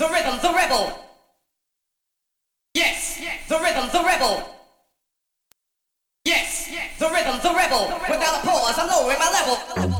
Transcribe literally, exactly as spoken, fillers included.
the rhythm, the rebel. Yes, the rhythm, the rebel. Yes, the rhythm, the rebel. Without a pause, I'm lowering my level.